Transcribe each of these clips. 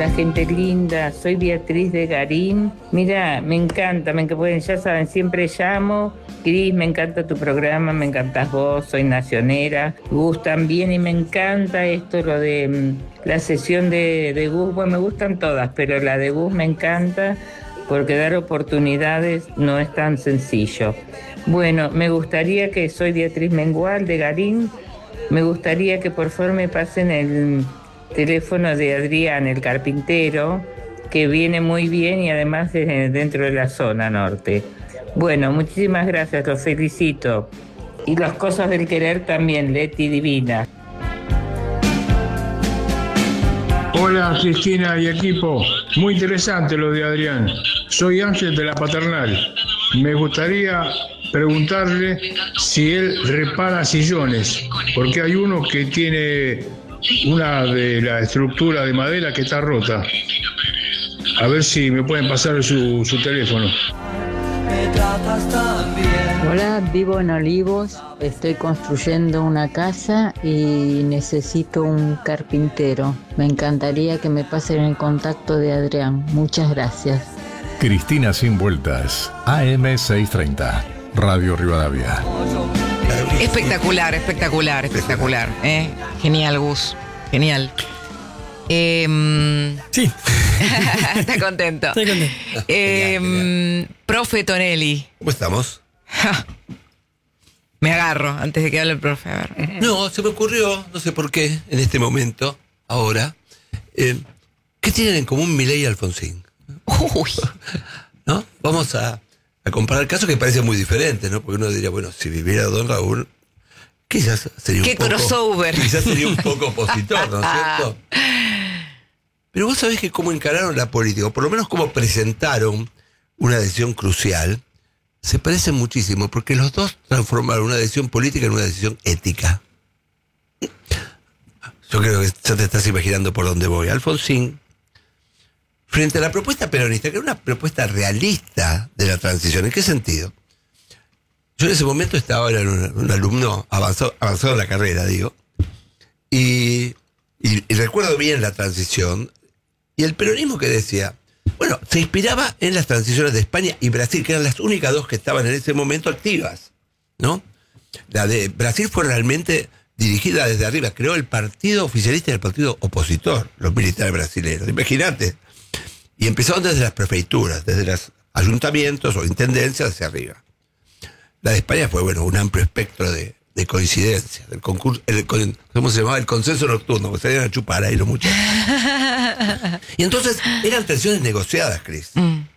Hola, gente linda, soy Beatriz de Garín. Mira, me encanta, ya saben, siempre llamo. Cris, me encanta tu programa, me encantás vos, soy nacionera. Gus también, y me encanta esto, lo de la sesión de Gus. Bueno, me gustan todas, pero la de Gus me encanta porque dar oportunidades no es tan sencillo. Bueno, me gustaría que soy Beatriz Mengual de Garín. Me gustaría que por favor me pasen el teléfono de Adrián, el carpintero, que viene muy bien y además es dentro de la zona norte. Bueno, muchísimas gracias, los felicito. Y las cosas del querer también, Leti Divina. Hola Cristina y equipo, muy interesante lo de Adrián. Soy Ángel de la Paternal. Me gustaría preguntarle si él repara sillones, porque hay uno que tiene una de la estructura de madera que está rota. A ver si me pueden pasar su teléfono. Hola, vivo en Olivos, estoy construyendo una casa y necesito un carpintero. Me encantaría que me pasen el contacto de Adrián. Muchas gracias. Cristina Sin Vueltas, AM630, Radio Rivadavia. Espectacular. Genial, Gus. Genial. Sí. Está contento. Estoy contento. Genial. Profe Tonelli. ¿Cómo estamos? Me agarro antes de que hable el profe. A ver. No, se me ocurrió, no sé por qué, en este momento, ahora. ¿Qué tienen en común Milei y Alfonsín? Uy. ¿No? Vamos a comparar casos que parecen muy diferentes, ¿no? Porque uno diría, bueno, si viviera Don Raúl, quizás sería un ¿Qué poco... crossover? Quizás sería un poco opositor, ¿no es cierto? Pero vos sabés que cómo encararon la política, o por lo menos cómo presentaron una decisión crucial, se parecen muchísimo, porque los dos transformaron una decisión política en una decisión ética. Yo creo que ya te estás imaginando por dónde voy. Alfonsín, frente a la propuesta peronista, que era una propuesta realista de la transición, ¿en qué sentido? Yo en ese momento era un alumno avanzado en la carrera, digo, y recuerdo bien la transición, y el peronismo que decía, bueno, se inspiraba en las transiciones de España y Brasil, que eran las únicas dos que estaban en ese momento activas, ¿no? La de Brasil fue realmente dirigida desde arriba, creó el partido oficialista y el partido opositor, los militares brasileños, imagínate. Y empezaron desde las prefecturas, desde los ayuntamientos o intendencias hacia arriba. La de España fue, bueno, un amplio espectro de coincidencias. El concurso, ¿cómo se llamaba? El consenso nocturno, que salían a chupar ahí los muchachos. Y entonces eran tensiones negociadas, Cris.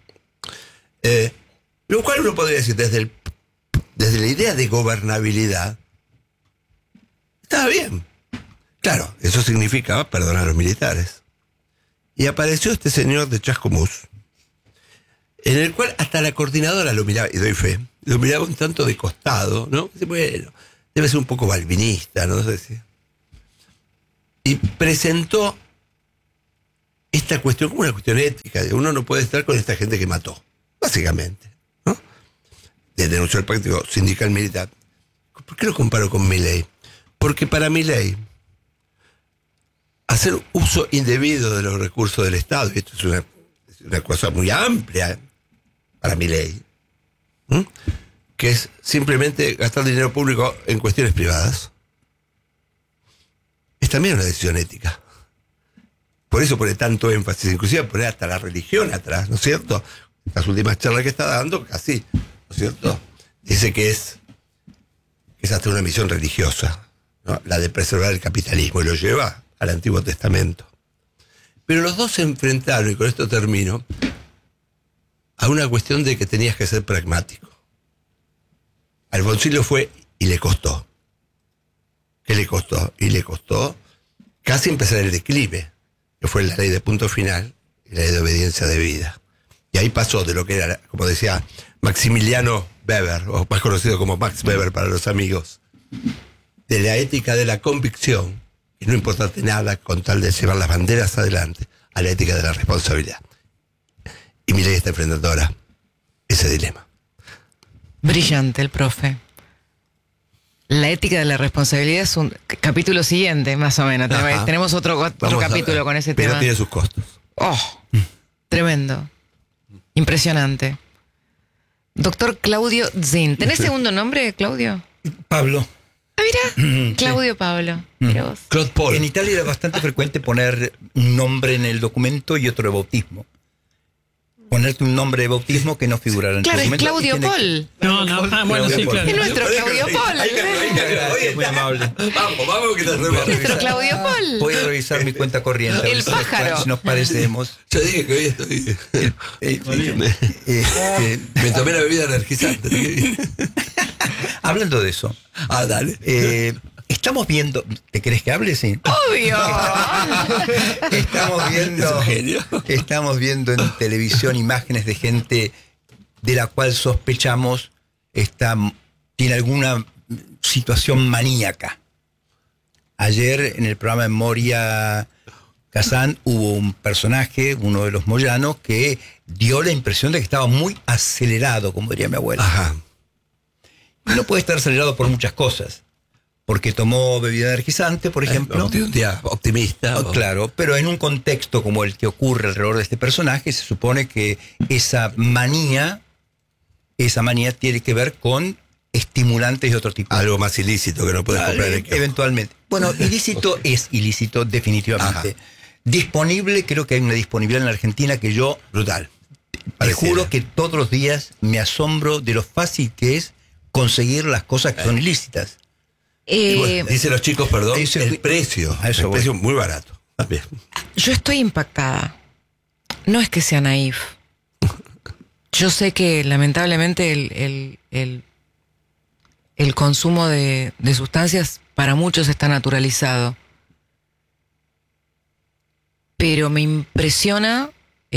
Lo cual uno podría decir, desde la idea de gobernabilidad, estaba bien. Claro, eso significaba perdonar a los militares. Y apareció este señor de Chascomús, en el cual hasta la coordinadora lo miraba, y doy fe, lo miraba un tanto de costado, ¿no? Bueno, debe ser un poco balvinista, ¿no? Y presentó esta cuestión como una cuestión ética. Uno no puede estar con esta gente que mató, básicamente, ¿no? Denunció el pacto sindical militar. ¿Por qué lo comparo con Milei? Porque para Milei, hacer uso indebido de los recursos del Estado, y esto es una cosa muy amplia para Milei, que es simplemente gastar dinero público en cuestiones privadas, es también una decisión ética. Por eso pone tanto énfasis, inclusive pone hasta la religión atrás, ¿no es cierto? Las últimas charlas que está dando, casi, ¿no es cierto? Dice que es hasta una misión religiosa, ¿no? La de preservar el capitalismo, y lo lleva al Antiguo Testamento. Pero los dos se enfrentaron, y con esto termino, a una cuestión de que tenías que ser pragmático. Alfonsín lo fue y le costó. ¿Qué le costó? Y le costó casi empezar el declive, que fue la ley de punto final y la ley de obediencia debida. Y ahí pasó de lo que era, como decía Maximiliano Weber, o más conocido como Max Weber para los amigos, de la ética de la convicción, y no importarte nada con tal de llevar las banderas adelante, a la ética de la responsabilidad. Y Milei está enfrentando ahora ese dilema. Brillante el profe. La ética de la responsabilidad es un capítulo siguiente, más o menos. Ajá. Tenemos otro capítulo con ese pero tema. tiene sus costos. Oh, tremendo. Impresionante. Doctor Claudio Zin. ¿Tenés segundo nombre, Claudio? Pablo. Ah, mira. Claudio Pablo. Mira vos. Claude Paul. En Italia era bastante frecuente poner un nombre en el documento y otro de bautismo. Ponerte un nombre de bautismo que no figurara en el Claro, es documento. Claudio Paul. Bueno, sí, claro. Es nuestro Claudio Paul. Gracias, muy amable. Vamos que te hacemos. Nuestro Claudio Paul. Voy a revisar mi cuenta corriente. a ver El si pájaro. Si nos parecemos. Yo dije que hoy estoy. Me tomé la bebida energizante. Hablando de eso. Dale. Estamos viendo. ¿Te querés que hable? Sí. Obvio. Estamos viendo en televisión imágenes de gente de la cual sospechamos tiene alguna situación maníaca. Ayer en el programa de Moria Kazan hubo un personaje, uno de los Moyanos, que dio la impresión de que estaba muy acelerado, como diría mi abuela. Ajá. Y no puede estar acelerado por muchas cosas. Porque tomó bebida energizante, por ejemplo. Un día optimista. Claro, pero en un contexto como el que ocurre alrededor de este personaje, se supone que esa manía tiene que ver con estimulantes de otro tipo. Algo más ilícito que no puedes comprar en eventualmente. Bueno, ilícito es ilícito definitivamente. Ajá. Disponible, creo que hay una disponibilidad en la Argentina que yo... Brutal. Te juro que todos los días me asombro de lo fácil que es conseguir las cosas que son ilícitas. Bueno, dicen los chicos, perdón, el precio. A eso el voy. precio muy barato. También. Yo estoy impactada. No es que sea naif. Yo sé que lamentablemente el consumo de sustancias para muchos está naturalizado. Pero me impresiona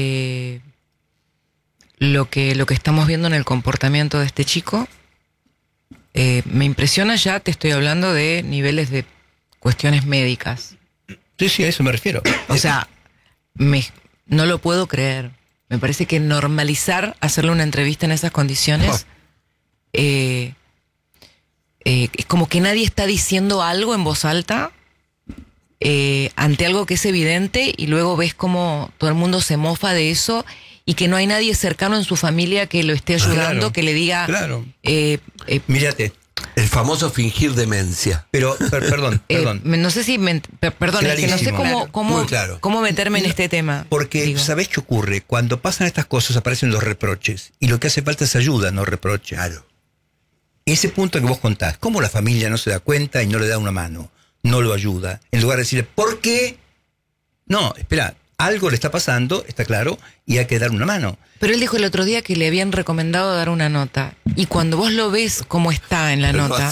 lo que estamos viendo en el comportamiento de este chico. Me impresiona, ya te estoy hablando de niveles de cuestiones médicas. Sí, a eso me refiero. O sea, no lo puedo creer. Me parece que normalizar hacerle una entrevista en esas condiciones es como que nadie está diciendo algo en voz alta ante algo que es evidente, y luego ves como todo el mundo se mofa de eso y que no hay nadie cercano en su familia que lo esté ayudando, Claro, que le diga... Claro. Mírate. El famoso fingir demencia. Pero, perdón. No sé si... perdón, es que no sé cómo meterme en este tema. Porque, ¿sabés qué ocurre? Cuando pasan estas cosas aparecen los reproches. Y lo que hace falta es ayuda, no reproche. Claro. Ese punto que vos contás, ¿cómo la familia no se da cuenta y no le da una mano? No lo ayuda. En lugar de decirle, ¿por qué? No, espera, algo le está pasando, está claro, y hay que dar una mano. Pero él dijo el otro día que le habían recomendado dar una nota. Y cuando vos lo ves como está en la nota,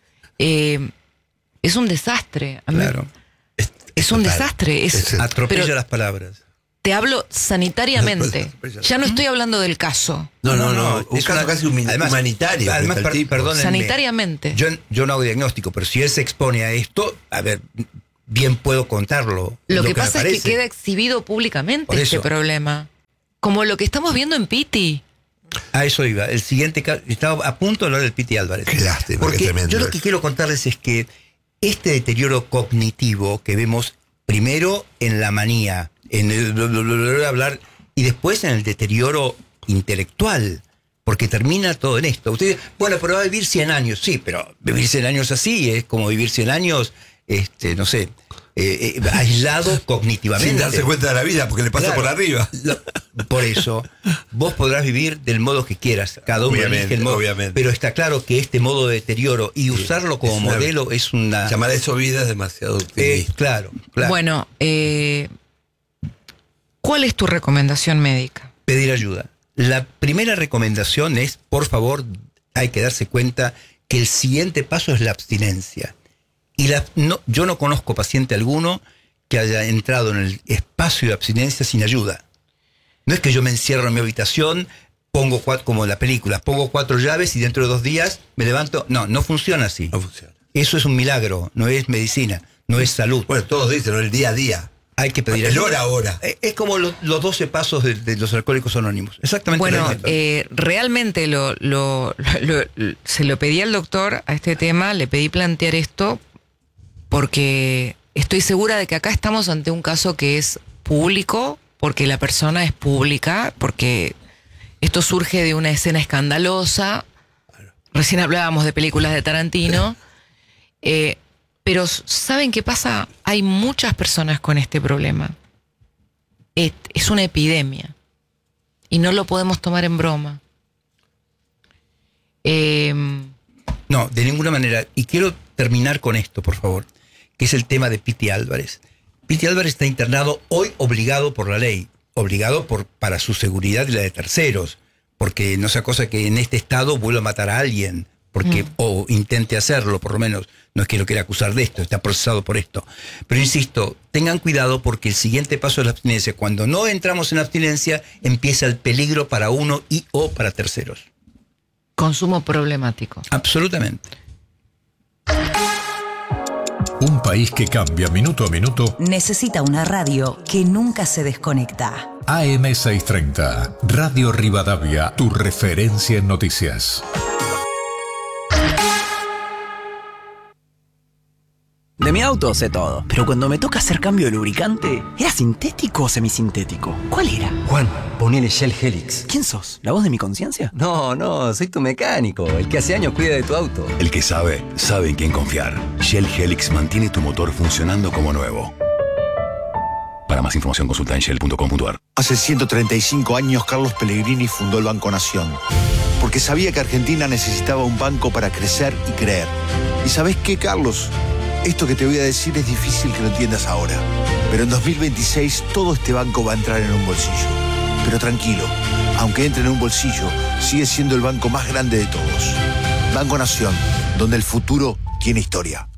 es un desastre. Claro. Es un desastre. Atropella las palabras. Te hablo sanitariamente. Ya no estoy hablando del caso. No. Un caso casi humanitario. Además, perdónenme. Sanitariamente. Yo no hago diagnóstico, pero si él se expone a esto, a ver, bien puedo contarlo. Lo que pasa es que queda exhibido públicamente este problema. Como lo que estamos viendo en Piti. A eso iba. El siguiente caso, estaba a punto de hablar del Piti Álvarez. Qué lástima, porque qué tremendo yo lo que quiero contarles es que este deterioro cognitivo que vemos primero en la manía, en el hablar, y después en el deterioro intelectual, porque termina todo en esto. Ustedes, bueno, pero va a vivir 100 años. Sí, pero vivir 100 años así es como vivir 100 años, no sé, aislado cognitivamente. Sin darse cuenta de la vida, porque le pasa por arriba. Por eso, vos podrás vivir del modo que quieras. Cada uno elige el modo. Obviamente. Pero está claro que este modo de deterioro y usarlo como modelo es una... Llamar eso vida es demasiado optimista. Claro. Bueno, ¿cuál es tu recomendación médica? Pedir ayuda. La primera recomendación es, por favor, hay que darse cuenta que el siguiente paso es la abstinencia. Y yo no conozco paciente alguno que haya entrado en el espacio de abstinencia sin ayuda. No es que yo me encierro en mi habitación, pongo como en la película, pongo 4 llaves y dentro de 2 días me levanto. No funciona así. No funciona. Eso es un milagro, no es medicina, no es salud. Bueno, todos dicen, ¿no? El día a día. Hay que pedir ayuda. El hora a hora. Es como los 12 pasos de los alcohólicos anónimos. Exactamente. Bueno, realmente se lo pedí al doctor a este tema, le pedí plantear esto porque estoy segura de que acá estamos ante un caso que es público, porque la persona es pública, porque esto surge de una escena escandalosa. Recién hablábamos de películas de Tarantino. Pero ¿saben qué pasa? Hay muchas personas con este problema. Es una epidemia. Y no lo podemos tomar en broma. No, de ninguna manera. Y quiero terminar con esto, por favor, que es el tema de Piti Álvarez. Piti Álvarez está internado hoy obligado por la ley, obligado para su seguridad y la de terceros, porque no sea cosa que en este estado vuelva a matar a alguien, porque o intente hacerlo, por lo menos. No es que lo quiera acusar de esto, está procesado por esto. Pero insisto, tengan cuidado porque el siguiente paso es la abstinencia. Cuando no entramos en abstinencia, empieza el peligro para uno y o para terceros. Consumo problemático. Absolutamente. Un país que cambia minuto a minuto. Necesita una radio que nunca se desconecta. AM630, Radio Rivadavia, tu referencia en noticias. De mi auto sé todo, pero cuando me toca hacer cambio de lubricante, ¿era sintético o semisintético? ¿Cuál era? Juan, ponele Shell Helix. ¿Quién sos? ¿La voz de mi conciencia? No, soy tu mecánico, el que hace años cuida de tu auto. El que sabe en quién confiar. Shell Helix mantiene tu motor funcionando como nuevo. Para más información consulta en shell.com.ar. Hace 135 años Carlos Pellegrini fundó el Banco Nación, porque sabía que Argentina necesitaba un banco para crecer y creer. ¿Y sabés qué, Carlos? Esto que te voy a decir es difícil que lo entiendas ahora, pero en 2026 todo este banco va a entrar en un bolsillo. Pero tranquilo, aunque entre en un bolsillo, sigue siendo el banco más grande de todos. Banco Nación, donde el futuro tiene historia.